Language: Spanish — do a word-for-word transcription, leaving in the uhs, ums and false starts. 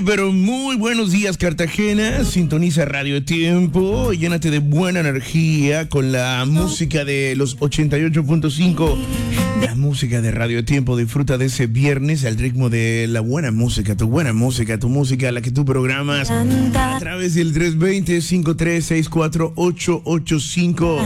pero muy buenos días, Cartagena. Sintoniza Radio Tiempo y llénate de buena energía con la música de los ochenta y ocho punto cinco. La música de Radio Tiempo. Disfruta de ese viernes al ritmo de la buena música, tu buena música, tu música, la que tú programas a través del tres dos cero, cinco tres seis cuatro, ocho ocho cinco.